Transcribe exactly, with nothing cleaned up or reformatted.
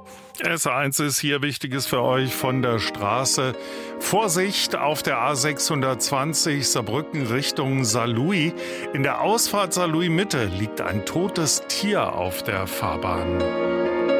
S eins ist hier Wichtiges für euch von der Straße. Vorsicht auf der A sechshundertzwanzig Saarbrücken Richtung Saarlouis. In der Ausfahrt Saarlouis Mitte liegt ein totes Tier auf der Fahrbahn.